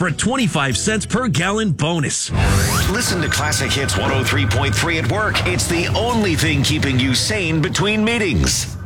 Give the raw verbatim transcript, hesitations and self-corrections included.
for a twenty-five cents per gallon bonus. Listen to Classic Hits one oh three point three at work. It's the only thing keeping you sane between meetings.